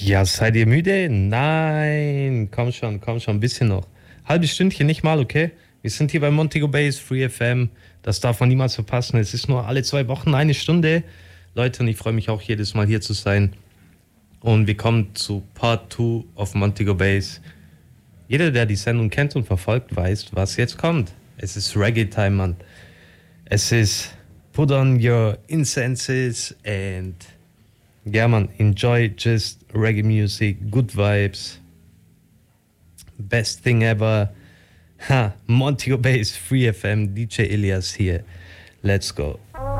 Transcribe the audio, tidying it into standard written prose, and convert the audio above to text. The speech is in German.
Ja, seid ihr müde? Nein, komm schon, ein bisschen noch. Halbes Stündchen, nicht mal, okay? Wir sind hier bei Montego Base, Free FM. Das darf man niemals verpassen. Es ist nur alle 2 Wochen eine Stunde. Leute, und ich freue mich auch jedes Mal hier zu sein. Und wir kommen zu Part 2 of Montego Base. Jeder, der die Sendung kennt und verfolgt, weiß, was jetzt kommt. Es ist Reggae-Time, Mann. Es ist Put on your incenses and yeah, man, enjoy just reggae music, good vibes, best thing ever. Ha, Montego Base, Free FM, DJ Elias here. Let's go.